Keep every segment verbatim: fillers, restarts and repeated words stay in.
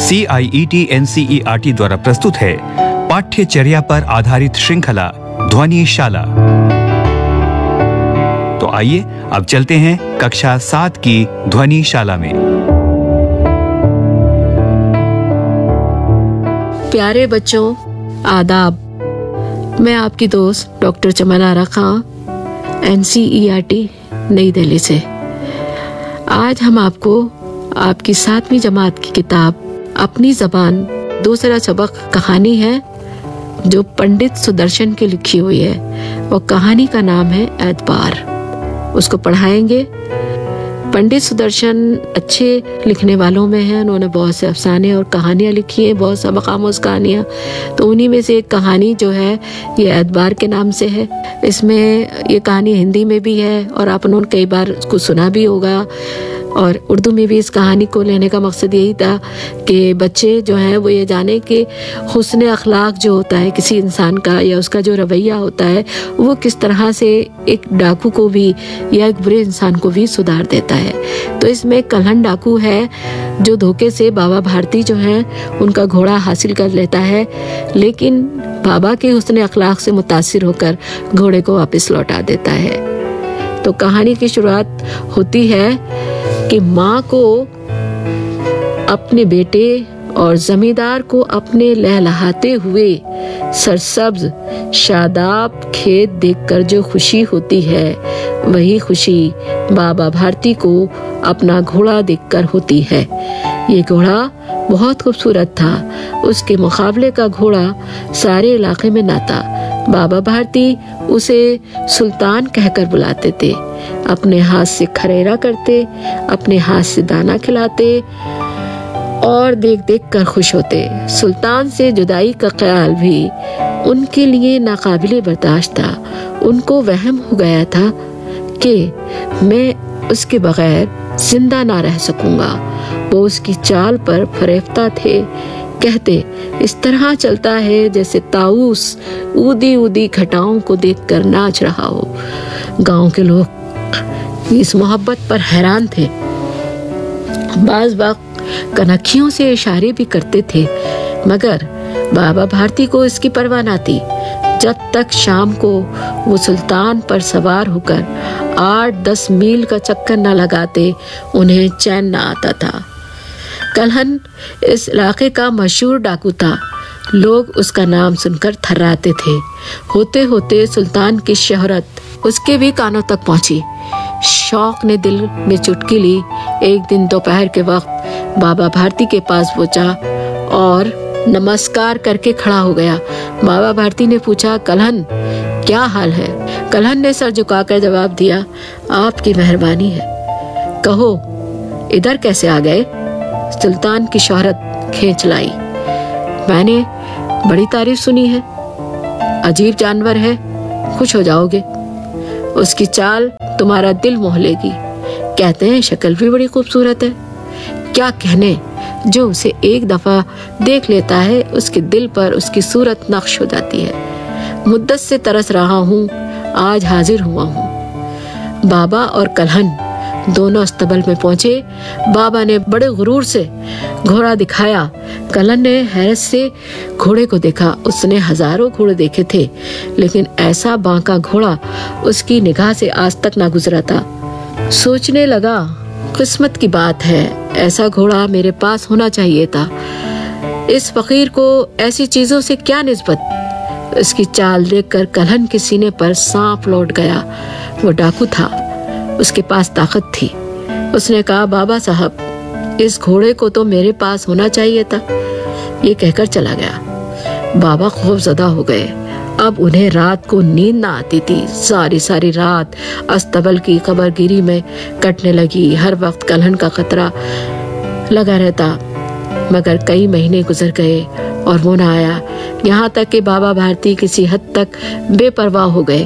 सी आई E T N C E R T द्वारा प्रस्तुत है पाठ्यचर्या पर आधारित श्रृंखला ध्वनिशाला। तो आइए अब चलते हैं कक्षा सात की ध्वनिशाला में। प्यारे बच्चों, आदाब। मैं आपकी दोस्त डॉक्टर चमन आरा खां, N C E R T नई दिल्ली से। आज हम आपको आपकी सातवीं जमात की किताब अपनी जबान दूसरा सबक कहानी है जो पंडित सुदर्शन की लिखी हुई है, और कहानी का नाम है एतबार। उसको पढ़ाएंगे। पंडित सुदर्शन अच्छे लिखने वालों में हैं। उन्होंने बहुत से अफसाने और कहानियाँ लिखी हैं, बहुत सबक आमोज़ कहानियाँ। तो उन्हीं में से एक कहानी जो है ये एतबार के नाम से है। इसमें ये कहानी हिंदी में भी है और आप उन्होंने कई बार उसको सुना भी होगा, और उर्दू में भी इस कहानी को लेने का मकसद यही था कि बच्चे जो हैं वो ये जाने कि हुस्न अखलाक जो होता है किसी इंसान का, या उसका जो रवैया होता है, वो किस तरह से एक डाकू को भी या एक बुरे इंसान को भी सुधार देता है। तो इसमें कल्हन डाकू है जो धोखे से बाबा भारती जो हैं उनका घोड़ा हासिल कर लेता है, लेकिन बाबा के हुस्न अखलाक से मुतासिर होकर घोड़े को वापस लौटा देता है। तो कहानी की शुरुआत होती है कि माँ को अपने बेटे और जमींदार को अपने लहलहाते हुए सरसब्ज शादाब खेत देखकर जो खुशी होती है, वही खुशी बाबा भारती को अपना घोड़ा देखकर होती है। ये घोड़ा बहुत खूबसूरत था। उसके मुकाबले का घोड़ा सारे इलाके में ना था। बाबा भारती उसे सुल्तान कहकर बुलाते थे। अपने हाथ से खरेरा करते, अपने हाथ से दाना खिलाते और देख देख कर खुश होते। सुल्तान से जुदाई का ख्याल भी उनके लिए नाकाबिले बर्दाश्त था। उनको वहम हो गया था कि मैं उसके बगैर जिंदा ना रह सकूंगा। वो उसकी चाल पर फरेफ्ता थे। कहते, इस तरह चलता है जैसे ताऊस ऊदी ऊदी घटाओं को देखकर नाच रहा हो। गांव के लोग इस मोहब्बत पर हैरान थे। बाज वक्त कनखियों से इशारे भी करते थे, मगर बाबा भारती को इसकी परवाह न थी। जब तक शाम को वो सुल्तान पर सवार होकर आठ दस मील का चक्कर न लगाते, उन्हें चैन न आता था। कल्हन इस इलाके का मशहूर डाकू था। लोग उसका नाम सुनकर थर्राते थे। होते होते सुल्तान की शोहरत उसके भी कानों तक पहुंची। शौक ने दिल में चुटकी ली। एक दिन दोपहर के वक्त बाबा भारती के पास पहुंचा और नमस्कार करके खड़ा हो गया। बाबा भारती ने पूछा, कल्हन क्या हाल है? कल्हन ने सर झुकाकर जवाब दिया, आपकी मेहरबानी है। कहो, इधर कैसे आ गए? सुल्तान की शोहरत खींच लाई। मैंने बड़ी तारीफ सुनी है। अजीब जानवर है, खुश हो जाओगे। उसकी चाल तुम्हारा दिल मोह लेगी। कहते हैं शक्ल भी बड़ी खूबसूरत है। क्या कहने, जो उसे एक दफा देख लेता है उसके दिल पर उसकी सूरत नक्श हो जाती है। मुद्दत से तरस रहा हूँ, आज हाजिर हुआ हूँ। बाबा और कल्हन दोनों अस्तबल में पहुंचे। बाबा ने बड़े गुरूर से घोड़ा दिखाया। कल्हन ने हैरत से घोड़े को देखा। उसने हजारों घोड़े देखे थे, लेकिन ऐसा बांका घोड़ा उसकी निगाह से आज तक ना गुजरा था। सोचने लगा, किस्मत की बात है, ऐसा घोड़ा मेरे पास होना चाहिए था। इस फकीर को ऐसी चीजों से क्या निस्बत? इसकी चाल देखकर कल्हन के सीने पर सांप लौट गया। वो डाकू था, उसके पास ताकत थी। उसने कहा, बाबा साहब, इस घोड़े को तो मेरे पास होना चाहिए था। ये कहकर चला गया। बाबा खौफजदा हो गए। अब उन्हें रात को नींद ना आती थी। सारी सारी रात अस्तबल की कबरगिरी में कटने लगी। हर वक्त कल्हन का खतरा लगा रहता। मगर कई महीने गुजर गए और वो ना आया। यहाँ तक कि बाबा भारती किसी हद तक बेपरवाह हो गए।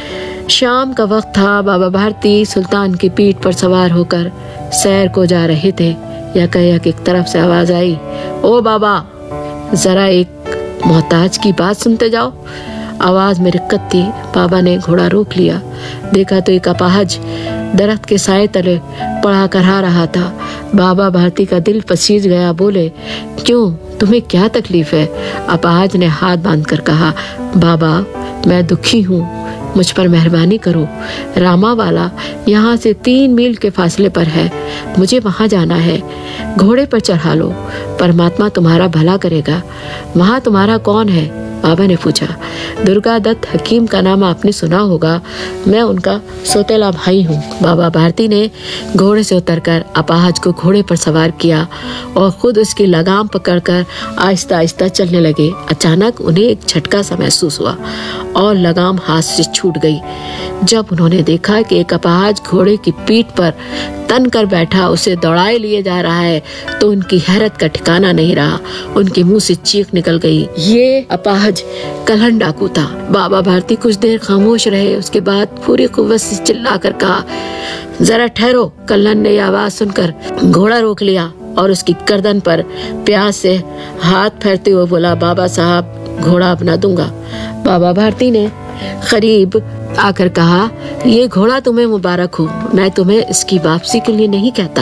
शाम का वक्त था। बाबा भारती सुल्तान की पीठ पर सवार होकर सैर को जा रहे थे। यकायक एक तरफ से आवाज आई, ओ बाबा, जरा एक मोहताज की बात सुनते जाओ। आवाज में रिक्कत थी। बाबा ने घोड़ा रोक लिया। देखा तो एक अपाहज दरख्त के साए तले पड़ा करहा रहा था। बाबा भारती का दिल पसीज गया। बोले, क्यों, तुम्हें क्या तकलीफ है? अपाहज ने हाथ बांधकर कहा, बाबा मैं दुखी हूँ, मुझ पर मेहरबानी करो। रामावाला यहाँ से तीन मील के फासले पर है, मुझे वहाँ जाना है। घोड़े पर चढ़ा लो, परमात्मा तुम्हारा भला करेगा। वहाँ तुम्हारा कौन है? बाबा ने पूछा। दुर्गा दत्त हकीम का नाम आपने सुना होगा, मैं उनका सौतेला भाई हूँ। बाबा भारती ने घोड़े से उतरकर अपाहज को घोड़े पर सवार किया और खुद उसकी लगाम पकड़कर आहिस्ता आहिस्ता चलने लगे। अचानक उन्हें एक झटका सा महसूस हुआ और लगाम हाथ से छूट गई। जब उन्होंने देखा कि एक अपाहज घोड़े की पीठ पर तन कर बैठा उसे दौड़ाए लिए जा रहा है, तो उनकी हैरत का ठिकाना नहीं रहा। उनके मुंह से चीख निकल गई, ये अपाहज कल्हण डाकू था। बाबा भारती कुछ देर खामोश रहे, उसके बाद पूरी कुव्वत से चिल्लाकर कहा, जरा ठहरो। कल्हण ने आवाज सुनकर घोड़ा रोक लिया और उसकी गर्दन पर प्यास से हाथ फेरते हुए बोला, बाबा साहब घोड़ा अपना दूंगा। बाबा भारती ने करीब आकर कहा, ये घोड़ा तुम्हें मुबारक हो, मैं तुम्हें इसकी वापसी के लिए नहीं कहता,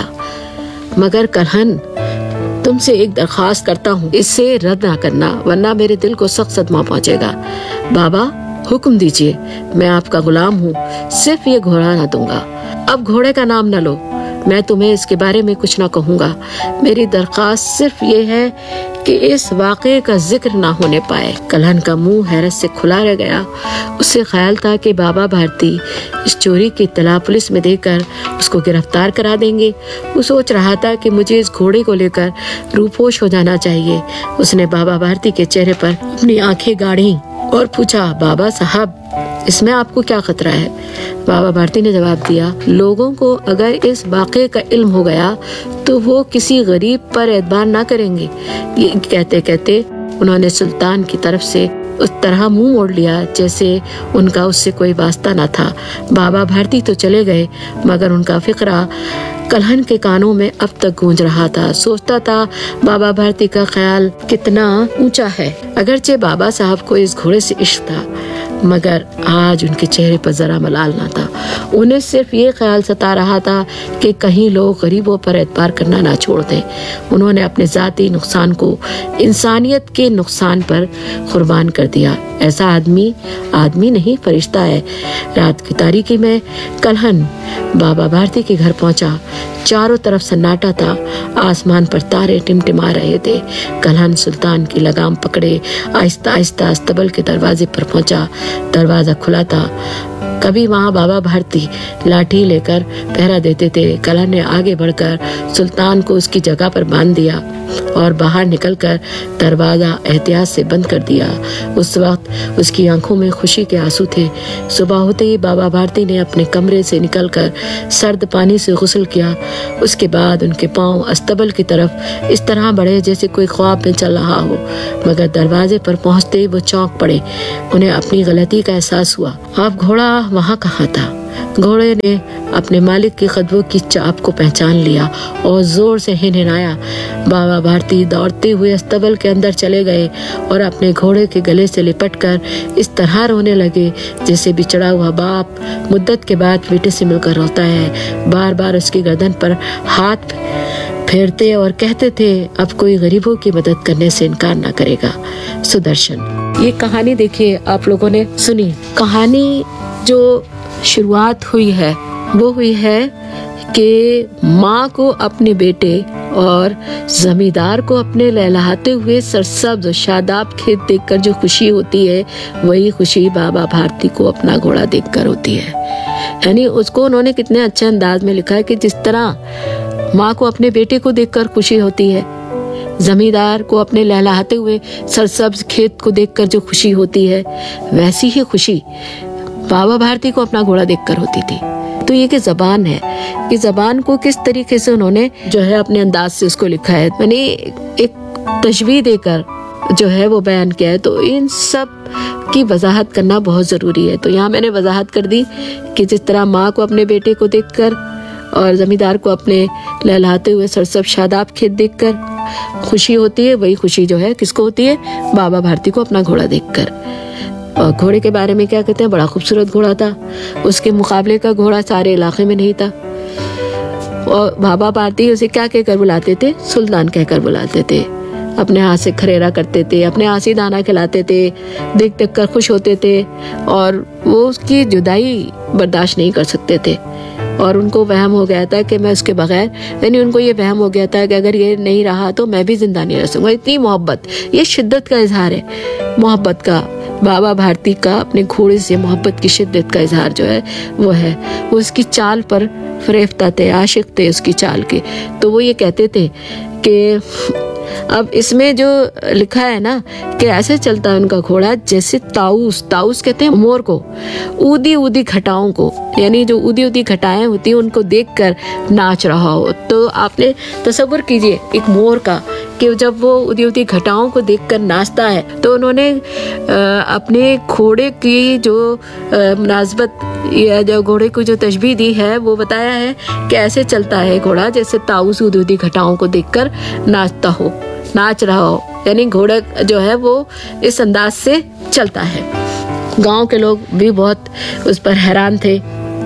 मगर कल्हण तुमसे एक दरखास्त करता हूँ, इससे रद्द ना करना, वरना मेरे दिल को सख्त सदमा पहुँचेगा। बाबा हुक्म दीजिए, मैं आपका गुलाम हूँ, सिर्फ ये घोड़ा ना दूंगा। अब घोड़े का नाम न लो, मैं तुम्हें इसके बारे में कुछ ना कहूँगा। मेरी दरखास्त सिर्फ ये है कि इस वाक़े का जिक्र ना होने पाए। कल्हण का मुंह हैरत से खुला रह गया। उसे ख्याल था कि बाबा भारती इस चोरी की इत्तला पुलिस में देकर उसको गिरफ्तार करा देंगे। वो सोच रहा था कि मुझे इस घोड़े को लेकर रूपोश हो जाना चाहिए। उसने बाबा भारती के चेहरे पर अपनी आंखें गाड़ी और पूछा, बाबा साहब इसमें आपको क्या खतरा है? बाबा भारती ने जवाब दिया, लोगों को अगर इस वाक़े का इल्म हो गया तो वो किसी गरीब पर एतबार ना करेंगे। ये कहते कहते उन्होंने सुल्तान की तरफ से उस तरह मुंह मोड़ लिया जैसे उनका उससे कोई वास्ता न था। बाबा भारती तो चले गए, मगर उनका फिक्रा कल्हण के कानों में अब तक गूंज रहा था। सोचता था बाबा भारती का ख्याल कितना ऊंचा है। अगरचे बाबा साहब को इस घोड़े से इश्क था, मगर आज उनके चेहरे पर जरा मलाल ना था। उन्हें सिर्फ ये ख्याल सता रहा था कि कहीं लोग गरीबों पर एतबार करना ना छोड़ दें। उन्होंने अपने जाती नुकसान को इंसानियत के नुकसान पर कुर्बान कर दिया। ऐसा आदमी आदमी नहीं फरिश्ता है। रात की तारीकी में कल्हण बाबा भारती के घर पहुंचा। चारों तरफ सन्नाटा था, आसमान पर तारे टिमटिमा रहे थे। कल्हण सुल्तान की लगाम पकड़े आहिस्ता आहिस्ता अस्तबल के दरवाजे पर पहुंचा। दरवाजा खुला था। कभी वहाँ बाबा भारती लाठी लेकर पहरा देते थे। कल्हण ने आगे बढ़कर सुल्तान को उसकी जगह पर बांध दिया और बाहर निकलकर दरवाजा एहतियात से बंद कर दिया। उस वक्त उसकी आंखों में खुशी के आंसू थे। सुबह होते ही बाबा भारती ने अपने कमरे से निकलकर सर्द पानी से गुस्ल किया। उसके बाद उनके पांव अस्तबल की तरफ इस तरह बढ़े जैसे कोई ख्वाब में चल रहा हो, मगर दरवाजे पर पहुंचते ही वो चौंक पड़े। उन्हें अपनी गलती का एहसास हुआ। अब घोड़ा वहाँ कहाँ था? घोड़े ने अपने मालिक के कदमों की चाप को पहचान लिया और जोर से हिनहिनाया। बाबा भारती दौड़ते हुए अस्तबल के अंदर चले गए और अपने घोड़े के गले से लिपटकर इस तरह रोने लगे जैसे बिछड़ा हुआ बाप मुद्दत के बाद बेटे से मिलकर रोता है। बार बार उसकी गर्दन पर हाथ फेरते और कहते थे, अब कोई गरीबों की मदद करने से इनकार ना करेगा। सुदर्शन। ये कहानी देखिए, आप लोगों ने सुनी। कहानी जो शुरुआत हुई है वो हुई है कि माँ को अपने बेटे और जमींदार को अपने लहलहाते हुए सरसब्ज शादाब खेत देखकर जो खुशी होती है, वही खुशी बाबा भारती को अपना घोड़ा देखकर होती है। यानी उसको उन्होंने कितने अच्छे अंदाज में लिखा है कि जिस तरह माँ को अपने बेटे को देखकर खुशी होती है, जमींदार को अपने लहलहाते हुए सरसब्ज खेत को देखकर जो खुशी होती है, वैसी ही खुशी बाबा भारती को अपना घोड़ा देखकर होती थी। तो ये कि जबान है कि जबान को किस तरीके से उन्होंने जो है अपने अंदाज से उसको लिखा है, मैंने एक तशबीह देकर जो है वो बयान किया है। तो इन सब की वजाहत करना बहुत जरूरी है। तो यहाँ मैंने वजाहत कर दी कि जिस तरह माँ को अपने बेटे को देखकर और जमींदार को अपने लहलहाते हुए सरसब्ज शादाब खेत देखकर खुशी होती है, वही खुशी जो है किसको होती है? बाबा भारती को अपना घोड़ा देखकर। और घोड़े के बारे में क्या कहते हैं? बड़ा खूबसूरत घोड़ा था। उसके मुकाबले का घोड़ा सारे इलाके में नहीं था। और बाबा भारती उसे क्या कहकर बुलाते थे? सुल्तान कहकर बुलाते थे। अपने हाथ से खरेरा करते थे, अपने हाथ से दाना खिलाते थे, देख देख कर खुश होते थे और वो उसकी जुदाई बर्दाश्त नहीं कर सकते थे। और उनको वहम हो गया था कि मैं उसके बगैर, यानी उनको ये वहम हो गया था कि अगर ये नहीं रहा तो मैं भी जिंदा नहीं रह सकूंगा। इतनी मोहब्बत, ये शिद्दत का इजहार है मोहब्बत का। बाबा भारती का अपने घोड़े से मोहब्बत की शिद्दत का इजहार जो है वो है। वो उसकी चाल पर फरेफ्ता थे, आशिक थे उसकी चाल के। तो वो ये कहते थे कि अब इसमें जो लिखा है ना कि ऐसे चलता है उनका घोड़ा जैसे ताऊस, ताऊस कहते हैं मोर को, ऊदी ऊदी घटाओं को, यानी जो ऊदी ऊदी घटाएं होती हैं उनको देखकर नाच रहा हो। तो आपने तसव्वुर कीजिए एक मोर का कि जब वो ऊदी ऊदी घटाओं को देखकर नाचता है तो उन्होंने अपने घोड़े की जो मुनासबत या जो घोड़े को जो तशबीह दी है वो बताया है कि ऐसे चलता है घोड़ा जैसे ताऊस ऊदी ऊदी घटाओं को देखकर नाचता हो, नाच रहा हो, यानी घोड़ा जो है वो इस अंदाज से चलता है। गांव के लोग भी बहुत उस पर हैरान थे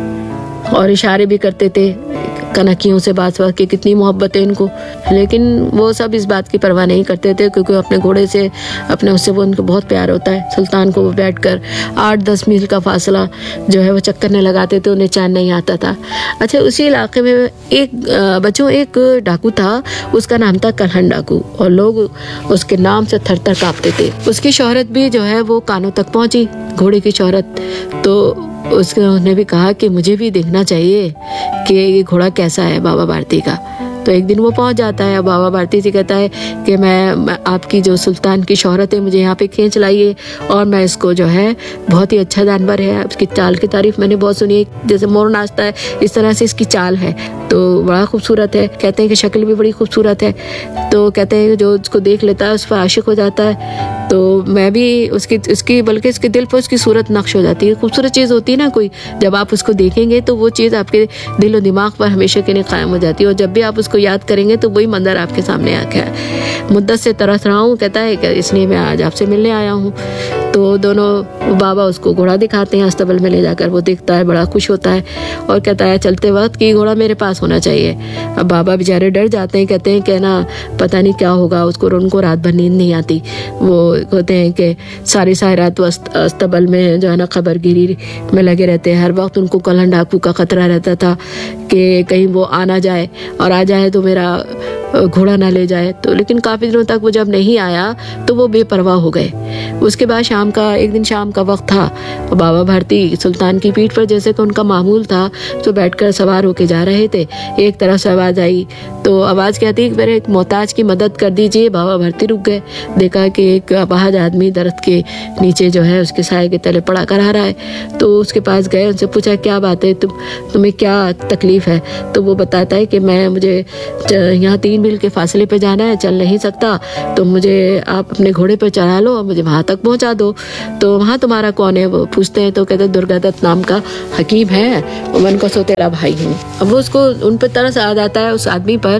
और इशारे भी करते थे कनकियों से, बात बात की कितनी मोहब्बत है इनको, लेकिन वो सब इस बात की परवाह नहीं करते थे क्योंकि अपने घोड़े से, अपने उससे वो उनको बहुत प्यार होता है। सुल्तान को वो बैठकर आठ दस मील का फासला जो है वो चक्कर में लगाते थे, उन्हें चैन नहीं आता था। अच्छा, उसी इलाके में एक बच्चों एक डाकू था, उसका नाम था कल्हण डाकू, और लोग उसके नाम से थर थर काँपते थे। उसकी शोहरत भी जो है वो कानों तक पहुंची, घोड़े की शोहरत। तो उसने भी कहा कि मुझे भी देखना चाहिए कि ये घोड़ा कैसा है बाबा भारती का। तो एक दिन वो पहुंच जाता है, बाबा भारती से कहता है कि मैं, मैं आपकी जो सुल्तान की शोहरत है मुझे यहाँ पे खींच लाइए, और मैं इसको जो है बहुत ही अच्छा जानवर है, उसकी चाल की तारीफ मैंने बहुत सुनी है, जैसे मोर नाचता है इस तरह से इसकी चाल है, तो बड़ा खूबसूरत है। कहते हैं कि शक्ल भी बड़ी खूबसूरत है। तो कहते हैं कि जो उसको देख लेता है उस पर आशिक हो जाता है। तो मैं भी उसकी उसकी बल्कि उसके दिल पर उसकी सूरत नक्श हो जाती है। खूबसूरत चीज़ होती है ना कोई, जब आप उसको देखेंगे तो वो चीज़ आपके दिल और दिमाग पर हमेशा के लिए कायम हो जाती है, और जब भी आप उसको याद करेंगे तो वही मंजर आपके सामने आ गया है। मुद्दत से तरस रहा हूँ, कहता है कि इसलिए मैं आज आपसे मिलने आया हूँ। तो दोनों बाबा उसको घोड़ा दिखाते हैं, अस्तबल में ले जाकर वो देखता है, बड़ा खुश होता है और कहता है चलते वक्त कि घोड़ा मेरे पास होना चाहिए। अब बाबा बेचारे डर जाते हैं, कहते हैं कि ना पता नहीं क्या होगा उसको, उनको रात भर नींद नहीं आती। वो कहते हैं कि सारी सारी रात वो अस्तबल में जो है ना खबरगिरी में लगे रहते हैं। हर वक्त उनको कल्हण डाकू का खतरा रहता था कि कहीं वो आ ना जाए, और आ जाए तो मेरा घोड़ा ना ले जाए। तो लेकिन काफ़ी दिनों तक वो जब नहीं आया तो वो बेपरवाह हो गए। उसके बाद शाम का एक दिन शाम का वक्त था, बाबा भारती सुल्तान की पीठ पर जैसे कि उनका मामूल था तो बैठकर सवार होके जा रहे थे। एक तरफ से आवाज़ आई, तो आवाज़ कहती है कि मेरे एक मोहताज की मदद कर दीजिए। बाबा भारती रुक गए, देखा कि एक अपाहज आदमी दरख्त के नीचे जो है उसके साए के तले पड़ा कर आ रहा है। तो उसके पास गए, उनसे पूछा क्या बात है, तुम तुम्हें क्या तकलीफ है। तो वो बताता है कि मैं मुझे यहाँ तीन मील के फासले पे जाना है, चल नहीं सकता, तो मुझे आप अपने घोड़े पर चढ़ा लो और मुझे वहाँ तक पहुँचा दो। तो वहाँ तुम्हारा कौन है, वो पूछते हैं। तो कहते दुर्गादत्त नाम का हकीम है, मैं उनका सौतेला भाई हूँ। अब वो उसको उन पर तरस आ जाता है उस आदमी पर,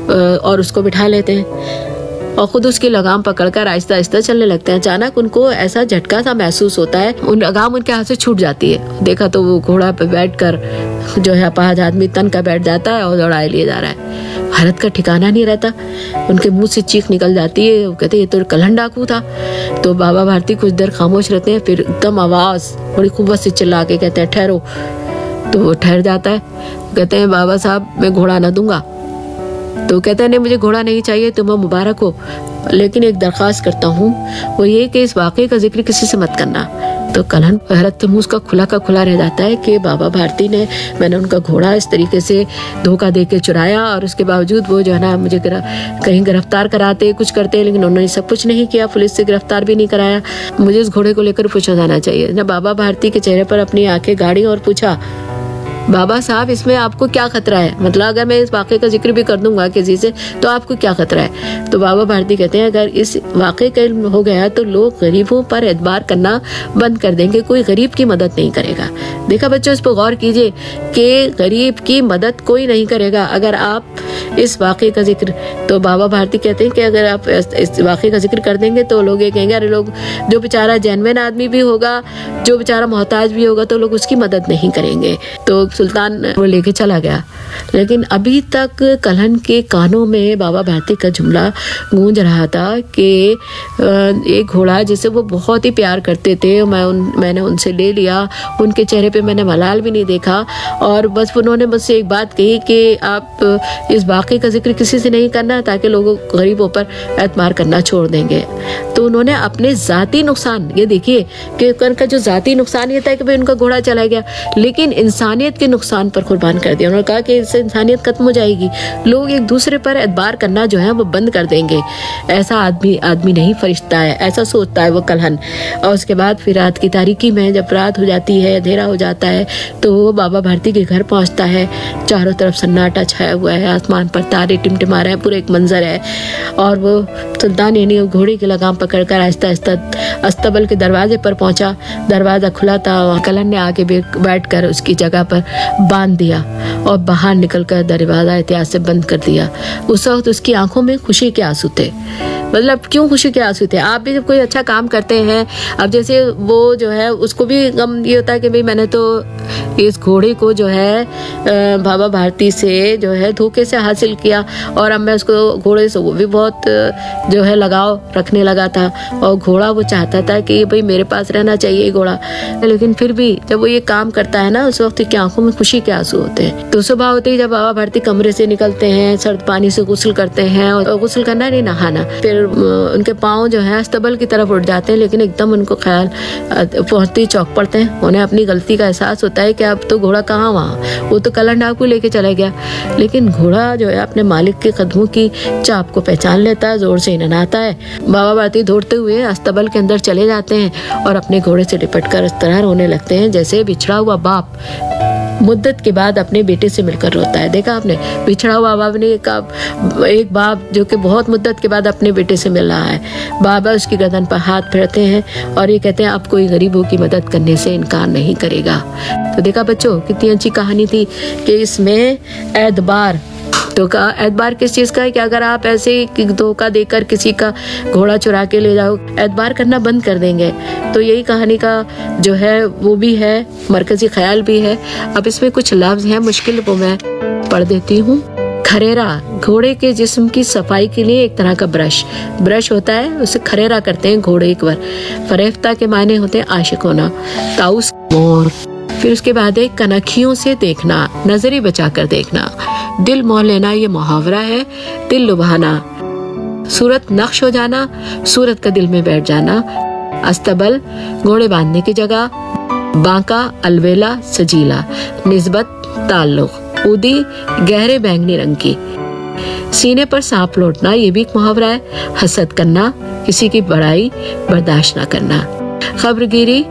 और उसको बिठा लेते हैं और खुद उसकी लगाम पकड़कर आहिस्ता आहिस्ता चलने लगते हैं। अचानक उनको ऐसा झटका सा महसूस होता है, उन लगाम उनके हाथ से छूट जाती है। देखा तो वो घोड़ा पे बैठकर जो है अपाहज आदमी तन का बैठ जाता है और दौड़ाए लिए जा रहा है। भारत का ठिकाना नहीं रहता, उनके मुंह से चीख निकल जाती है। वो कहते ये तो कल्हण डाकू था। तो बाबा भारती कुछ देर खामोश रहते हैं, फिर एकदम आवाज बड़ी कुव्वत से चिल्ला के कहते हैं ठहरो। तो वो ठहर जाता है। कहते हैं बाबा साहब मैं घोड़ा ना दूंगा। तो कहते हैं नहीं मुझे घोड़ा नहीं चाहिए, तुम्हें मुबारक हो, लेकिन एक दरख्वास्त करता हूँ, वो ये कि इस वाक़े का जिक्र किसी से मत करना। तो कल्हण हैरत मुँह उसका खुला का खुला रह जाता है कि बाबा भारती ने, मैंने उनका घोड़ा इस तरीके से धोखा दे के चुराया, और उसके बावजूद वो जो है ना मुझे गिरा, कहीं गिरफ्तार कराते कुछ करते, लेकिन उन्होंने सब कुछ नहीं किया, पुलिस से गिरफ्तार भी नहीं कराया। मुझे इस घोड़े को लेकर पूछा जाना चाहिए ना। बाबा भारती के चेहरे पर अपनी आंखें गाड़ी और पूछा बाबा साहब इसमें आपको क्या खतरा है, मतलब अगर मैं इस वाक़े का जिक्र भी कर दूंगा किसी से तो आपको क्या खतरा है। तो बाबा भारती कहते हैं अगर इस वाक़े का इल्म हो गया तो लोग गरीबों पर एतबार करना बंद कर देंगे, कोई गरीब की मदद नहीं करेगा। देखा बच्चों, इस पर गौर कीजिए कि गरीब की मदद कोई नहीं करेगा अगर आप इस वाक़े का जिक्र। तो बाबा भारती कहते हैं कि अगर आप इस वाक़े का जिक्र कर देंगे तो लोग ये कहेंगे अरे लोग, जो बेचारा जेन्युइन आदमी भी होगा, जो बेचारा मोहताज भी होगा, तो लोग उसकी मदद नहीं करेंगे। तो सुल्तान वो लेके चला गया। लेकिन अभी तक कलहन के कानों में बाबा भारती का जुमला गूंज रहा था कि एक घोड़ा जिसे वो बहुत ही प्यार करते थे, मैं उन मैंने उनसे ले लिया, उनके चेहरे पे मैंने मलाल भी नहीं देखा, और बस उन्होंने मुझसे एक बात कही कि आप इस वाक़े का जिक्र किसी से नहीं करना ताकि लोगों गरीबों पर एतमार करना छोड़ देंगे। तो उन्होंने अपने ज़ाती नुकसान, ये देखिए कि उनका जो ज़ाती नुकसान ये था कि भाई उनका घोड़ा चला गया, लेकिन इंसानियत के नुकसान पर कुर्बान कर दिया। उन्होंने कहा कि इससे इंसानियत खत्म हो जाएगी, लोग एक दूसरे पर एतबार करना जो है वो बंद कर देंगे। ऐसा आदमी आदमी नहीं फरिश्ता है, ऐसा सोचता है वो कलहन। और उसके बाद फिर रात की तारीकी में जब रात हो जाती है, अंधेरा हो जाता है, तो वो बाबा भारती के घर पहुंचता है। चारों तरफ सन्नाटा छाया हुआ है, आसमान पर तारे टिमटिमा रहे हैं, पूरा एक मंजर है। और वो सुल्तान यानी घोड़े की लगाम पकड़कर आहिस्ता आहिस्ता अस्तबल के दरवाजे पर पहुंचा। दरवाजा खुला था, कलहन ने आके बैठकर उसकी जगह पर बांध दिया और बाहर निकलकर दरवाजा एहतियात से बंद कर दिया। उस वक्त उसकी आंखों में खुशी के आंसू थे। मतलब क्यों खुशी के आंसू थे? आप भी जब कोई अच्छा काम करते हैं, अब जैसे वो जो है उसको भी गम ये होता है कि भाई मैंने तो इस घोड़े को जो है बाबा भारती से जो है धोखे से हासिल किया, और अब मैं उसको घोड़े से वो भी बहुत जो है लगाव रखने लगा था, और घोड़ा वो चाहता था कि भाई मेरे पास रहना चाहिए घोड़ा। लेकिन फिर भी जब वो ये काम करता है ना, उस वक्त की आंखों में खुशी के आंसू होते हैं। तो सुबह होते ही जब बाबा भारती कमरे से निकलते हैं, सर्द पानी से गुस्ल करते हैं, और गुस्ल करना नहीं नहाना, फिर उनके पाँव जो है अस्तबल की तरफ उठ जाते हैं। लेकिन एकदम उनको ख्याल पहुंचते ही चौंक पड़ते हैं, उन्हें अपनी गलती का एहसास होता है कि अब तो घोड़ा कहाँ वहाँ, वो तो कलहन डाकू लेके चला गया। लेकिन घोड़ा जो है अपने मालिक के कदमों की चाप को पहचान लेता है, जोर से नहाता है। बाबा भारती दौड़ते हुए अस्तबल के अंदर चले जाते हैं और अपने घोड़े से लिपट कर इस तरह रोने लगते हैं जैसे बिछड़ा हुआ बाप मुद्दत के बाद अपने बेटे से मिलकर रोता है। देखा आपने, बिछड़ा हुआ बाप ने एक, एक बाप जो कि बहुत मुद्दत के बाद अपने बेटे से मिल रहा है। बाबा उसकी गर्दन पर हाथ फेरते हैं और ये कहते हैं आप कोई गरीबों की मदद करने से इनकार नहीं करेगा। तो देखा बच्चों, कितनी अच्छी कहानी थी कि इसमें एतबार, तो का एतबार किस चीज का है कि अगर आप ऐसे धोखा देकर किसी का घोड़ा चुरा के ले जाओ, एतबार करना बंद कर देंगे। तो यही कहानी का जो है वो भी है, मरकजी ख्याल भी है। अब इसमें कुछ लफ्ज हैं मुश्किल, वो मैं पढ़ देती हूँ। खरेरा, घोड़े के जिस्म की सफाई के लिए एक तरह का ब्रश ब्रश होता है, उसे खरेरा करते हैं घोड़े एक बार। फरेफ्ता के मायने होते हैं आशिक होना। ताउस, मोर। फिर उसके बाद एक कनखियों से देखना, नजरी बचाकर देखना। दिल मोह लेना, ये मुहावरा है, दिल लुभाना। सूरत नक्श हो जाना, सूरत का दिल में बैठ जाना। अस्तबल, घोड़े बांधने की जगह। बांका, अलवेला, सजीला। निस्बत, ताल्लुक। उदी, गहरे बैंगनी रंग की। सीने पर सांप लौटना, ये भी एक मुहावरा है। हसद करना, किसी की बड़ाई बर्दाश्त न करना। खबरगिरी,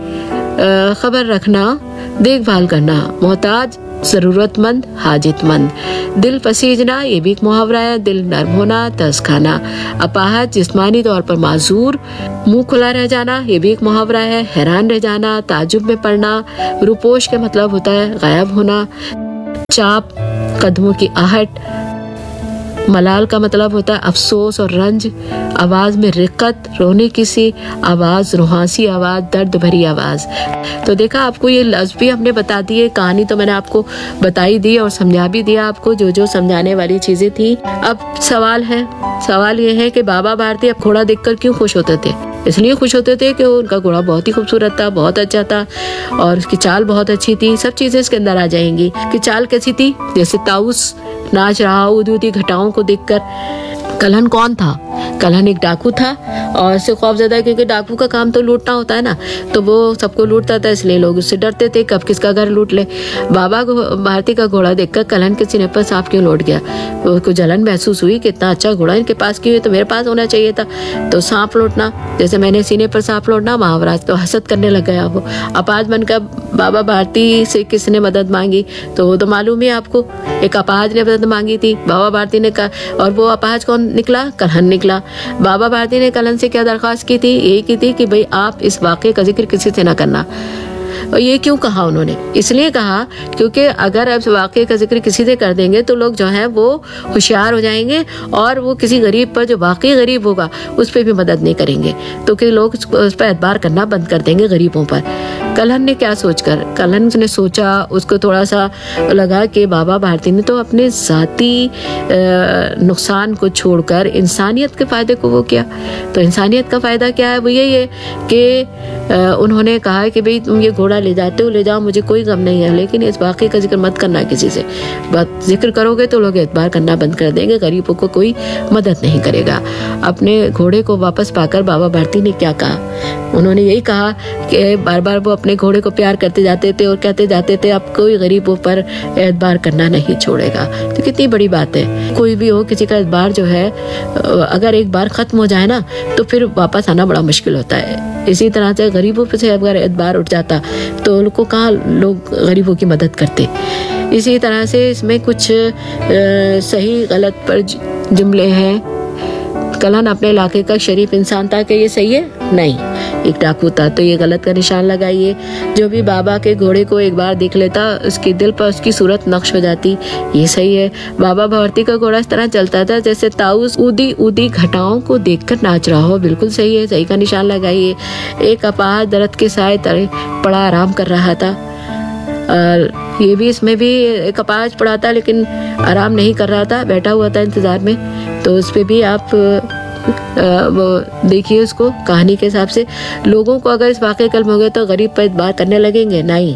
खबर रखना, देखभाल करना। मोहताज, जरूरतमंद, हाजितमंद। दिल पसीजना, ये भी एक मुहावरा है। दिल नर्म होना, तरस खाना। अपाहज, जिस्मानी तौर पर माजूर। मुंह खुला रह जाना, ये भी एक मुहावरा है। हैरान रह जाना, ताजुब में पड़ना। रुपोश का मतलब होता है गायब होना। चाप, कदमों की आहट। मलाल का मतलब होता है अफसोस और रंज। आवाज में रिक्कत, रोने की सी आवाज, रुहासी आवाज, दर्द भरी आवाज। तो देखा, आपको ये लफ्ज भी हमने बता दिए, कहानी तो मैंने आपको बताई दी और समझा भी दिया आपको जो जो समझाने वाली चीजें थी। अब सवाल है, सवाल ये है कि बाबा भारती अब घोड़ा देखकर क्यों खुश होते थे? इसलिए खुश होते थे कि उनका घोड़ा बहुत ही खूबसूरत था, बहुत अच्छा था, और उसकी चाल बहुत अच्छी थी। सब चीजें इसके अंदर आ जाएंगी कि चाल कैसी थी, जैसे ताउस नाच रहा ऊदी ऊदी घटाओं को देखकर। कलहन कौन था? कलहन एक डाकू था, और इससे खौफजदा है क्योंकि डाकू का काम तो लूटना होता है ना, तो वो सबको लूटता था, इसलिए लोग उससे डरते थे कब किसका घर लूट ले। बाबा को भारती का घोड़ा देखकर कलहन के सीने पर सांप क्यों लौट गया? उसको जलन महसूस हुई कि इतना अच्छा घोड़ा इनके पास क्यों है, तो मेरे पास होना चाहिए था। तो सांप लौटना, जैसे मैंने सीने पर सांप लौटना मुहावरा, तो हसद करने लग गया वो। अपाज बनकर बाबा भारती से किसने मदद मांगी? तो वो तो मालूम है आपको, एक अपाज ने मदद मांगी थी, बाबा भारती ने कहा, और वो अपाज कौन निकला? कलहन निकला। बाबा भारती ने कलहन से क्या दरख्वास्त की थी? यही की थी कि भाई आप इस वाक़े का जिक्र किसी से ना करना। और ये क्यों कहा उन्होंने? इसलिए कहा क्योंकि अगर आप वाक़े का जिक्र किसी से कर देंगे तो लोग जो है वो होशियार हो जाएंगे, और वो किसी गरीब पर जो वाकई गरीब होगा उस पर भी मदद नहीं करेंगे, तो कि लोग उस पर एतबार करना बंद कर देंगे गरीबों पर। कलहन ने क्या सोचकर, कलहन ने सोचा, उसको थोड़ा सा लगा कि बाबा भारती ने तो अपने ज़ाती नुकसान को छोड़कर इंसानियत के फ़ायदे को वो किया। तो इंसानियत का फ़ायदा क्या है? वो यही है कि उन्होंने कहा कि भाई तुम ये घोड़ा ले जाते हो, ले जाओ, मुझे कोई गम नहीं है, लेकिन इस वाक़े का जिक्र मत करना किसी से। बात जिक्र करोगे तो लोग एतबार करना बंद कर देंगे, गरीबों को कोई मदद नहीं करेगा। अपने घोड़े को वापस पाकर बाबा भारती ने क्या कहा? उन्होंने यही कहा कि बार बार वो अपने घोड़े को प्यार करते जाते थे और कहते जाते थे अब कोई गरीबों पर एतबार करना नहीं छोड़ेगा। तो कितनी बड़ी बात है, कोई भी हो, किसी का एतबार जो है अगर एक बार ख़त्म हो जाए ना तो फिर वापस आना बड़ा मुश्किल होता है। इसी तरह से गरीबों पे से अगर एतबार उठ जाता तो उनको कहाँ लोग गरीबों की मदद करते। इसी तरह से इसमें कुछ आ, सही गलत पर जुमले हैं। कलहन अपने इलाके का शरीफ इंसान था कि ये सही है? नहीं, एक डाकू था, तो ये गलत का निशान लगाइए। जो भी बाबा के घोड़े को एक बार देख लेता उसके दिल पर उसकी सूरत नक्श हो जाती, ये सही है। बाबा भारती का घोड़ा इस तरह चलता था जैसे ताऊस ऊदी ऊदी घटाओं को देखकर नाच रहा हो, बिल्कुल सही है, सही का निशान लगाइए। एक अपाह दरख्त के साए तले पड़ा आराम कर रहा था, और ये भी इसमें भी एक अपाज पड़ा था लेकिन आराम नहीं कर रहा था, बैठा हुआ था इंतजार में। तो उस पर भी आप वो देखिए उसको कहानी के हिसाब से। लोगों को अगर इस वाक़े का इल्म हो गया तो गरीब पर एतबार करने लगेंगे? नहीं,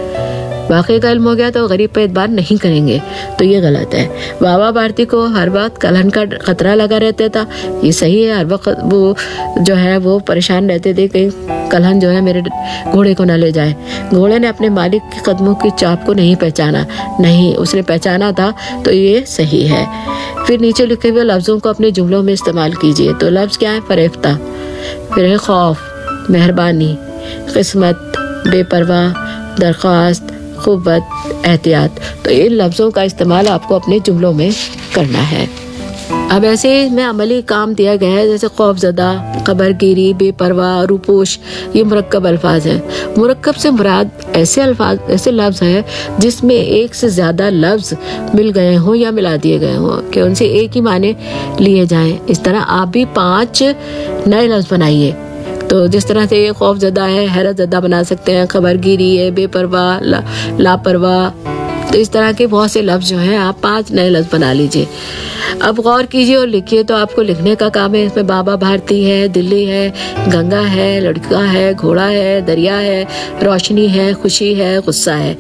वाक़े का इल्म हो गया तो गरीब पर एतबार नहीं करेंगे, तो ये गलत है। बाबा भारती को हर वक्त कलहन का खतरा लगा रहता था, ये सही है। हर वक्त वो जो है वो परेशान रहते थे कहीं कलहन जो है मेरे घोड़े को न ले जाए। घोड़े ने अपने मालिक के कदमों की चाप को नहीं पहचाना, नहीं, उसने पहचाना था, तो ये सही है। फिर नीचे लिखे हुए लफ्ज़ों को अपने जुमलों में इस्तेमाल कीजिए। तो लफ्ज़ क्या है? फरेफ्ता, फिर है खौफ, मेहरबानी, किस्मत, बेपरवाह, दरख्वास्त, क़ुव्वत, एहतियात। तो इन लफ्ज़ों का इस्तेमाल आपको अपने जुमलों में करना है। अब ऐसे में अमली काम दिया गया है जैसे खौफज़दा, खबरगिरी, बेपरवाह, रूपोश, ये मुरक्कब अल्फाज हैं। मुरक्कब से मुराद ऐसे अल्फाज ऐसे लफ्ज़ हैं जिसमें एक से ज़्यादा लफ्ज़ मिल गए हों या मिला दिए गए हों कि उनसे एक ही माने लिए जाएं। इस तरह आप भी पांच नए लफ्ज़ बनाइए। तो जिस तरह से ये खौफज़दा है, हैरतज़दा बना सकते हैं, खबरगिरी है, बेपरवाह, ला, लापरवाह। तो इस तरह के बहुत से लफ्ज़ जो हैं आप पांच नए लफ्ज़ बना लीजिए। अब गौर कीजिए और लिखिए। तो आपको लिखने का काम है। इसमें बाबा भारती है, दिल्ली है, गंगा है, लड़का है, घोड़ा है, दरिया है, रोशनी है, खुशी है, गुस्सा है।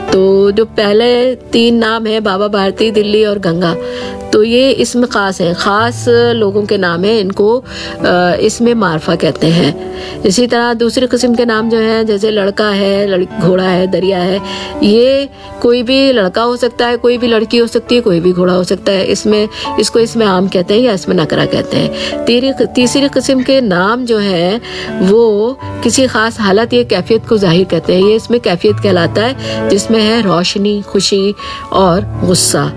तो जो पहले तीन नाम है बाबा भारती, दिल्ली और गंगा, तो ये इसमें ख़ास है, ख़ास लोगों के नाम है, इनको इसमें मारफा कहते हैं। इसी तरह दूसरी किस्म के नाम जो हैं जैसे लड़का है, घोड़ा है, दरिया है, ये कोई भी लड़का हो सकता है, कोई भी लड़की हो सकती है, कोई भी घोड़ा हो सकता है। इसमें इसको इसमें आम कहते हैं या इसमें नकरा कहते हैं। तीसरी तीसरी किस्म के नाम जो है वो किसी ख़ास हालत या कैफियत को जाहिर कहते हैं। ये इसमें कैफियत कहलाता है जिसमें है रोशनी, खुशी और गुस्सा।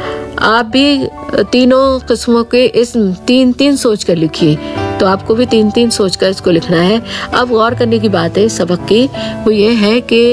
आप भी तीनों किस्मों के इस तीन तीन सोच कर लिखिए। तो आपको भी तीन तीन सोच कर इसको लिखना है। अब गौर करने की बात है सबक की, वो ये है कि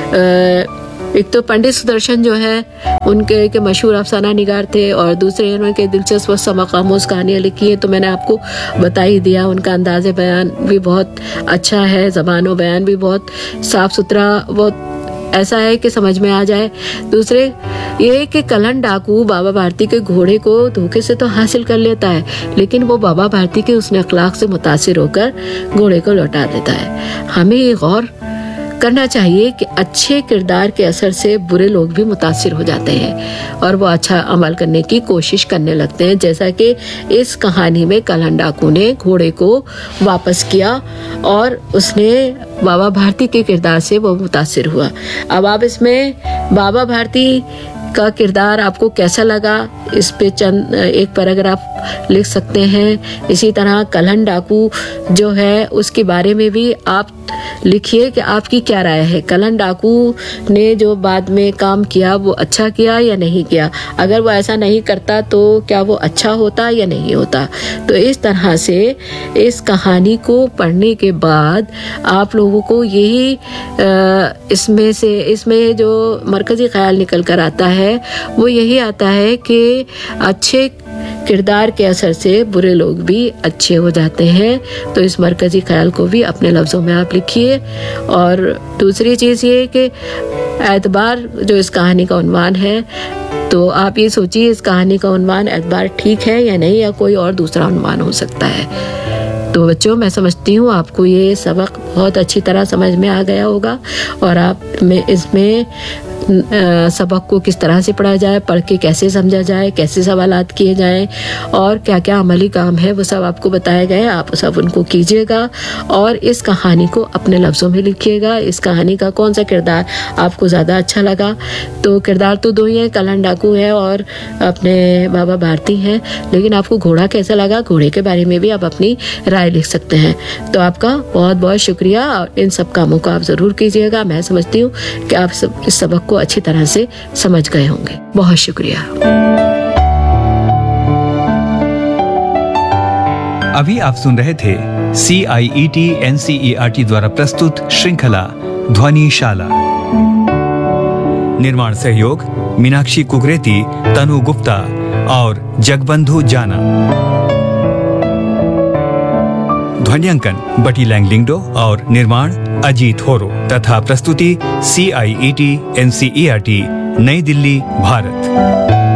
एक तो पंडित सुदर्शन जो है उनके के मशहूर अफसाना निगार थे, और दूसरे उनके दिलचस्प और समकामोज कहानियाँ लिखी है। तो मैंने आपको बता ही दिया, उनका अंदाज़ बयान भी बहुत अच्छा है, ज़बान व बयान भी बहुत साफ़ सुथरा, बहुत ऐसा है कि समझ में आ जाए। दूसरे ये कि कलहन डाकू बाबा भारती के घोड़े को धोखे से तो हासिल कर लेता है, लेकिन वो बाबा भारती के उसने अखलाक से मुतासिर होकर घोड़े को लौटा देता है। हमें ये गौर करना चाहिए कि अच्छे किरदार के असर से बुरे लोग भी मुतासिर हो जाते हैं और वो अच्छा अमल करने की कोशिश करने लगते हैं, जैसा कि इस कहानी में कलहन डाकू ने घोड़े को वापस किया और उसने बाबा भारती के किरदार से वो मुतासिर हुआ। अब आप इसमें बाबा भारती का किरदार आपको कैसा लगा, इस पे चंद एक पैराग्राफ लिख सकते हैं। इसी तरह कलहन डाकू जो है उसके बारे में भी आप लिखिए कि आपकी क्या राय है। कलहन डाकू ने जो बाद में काम किया वो अच्छा किया या नहीं किया, अगर वो ऐसा नहीं करता तो क्या वो अच्छा होता या नहीं होता। तो इस तरह से इस कहानी को पढ़ने के बाद आप लोगों को यही इसमें से इसमें जो मरकजी ख्याल निकल कर आता है वो यही आता है कि अच्छे किरदार के असर से बुरे लोग भी अच्छे हो जाते हैं। तो इस मरकजी ख्याल को भी अपने लफ्ज़ों में आप लिखिए। और दूसरी चीज़ ये कि एतबार जो इस कहानी का उन्वान है, तो आप ये सोचिए इस कहानी का उन्वान एतबार ठीक है या नहीं, या कोई और दूसरा उन्वान हो सकता है। तो बच्चों, मैं समझती हूँ आपको ये सबक बहुत अच्छी तरह समझ में आ गया होगा और आप में इसमें सबक को किस तरह से पढ़ा जाए, पढ़ के कैसे समझा जाए, कैसे सवालात किए जाएं और क्या क्या अमली काम है वो सब आपको बताया गया। आप सब उनको कीजिएगा और इस कहानी को अपने लफ्ज़ों में लिखिएगा। इस कहानी का कौन सा किरदार आपको ज़्यादा अच्छा लगा? तो किरदार तो दो ही हैं, कलन डाकू है और अपने बाबा भारती हैं, लेकिन आपको घोड़ा कैसा लगा, घोड़े के बारे में भी आप अपनी राय लिख सकते हैं। तो आपका बहुत बहुत शुक्रिया और इन सब कामों को आप ज़रूर कीजिएगा। मैं समझती हूँ कि आप सब इस सबक को अच्छी तरह से समझ गए होंगे। बहुत शुक्रिया। अभी आप सुन रहे थे सी आई E T N C E R T द्वारा प्रस्तुत श्रृंखला ध्वनिशाला। निर्माण सहयोग मीनाक्षी कुकरेती, तनु गुप्ता और जगबंधु जाना। ध्वनियांकन बटी लैंगलिंगडो और निर्माण अजीत होरो तथा प्रस्तुति सी आई E T N C E R T, नई दिल्ली, भारत।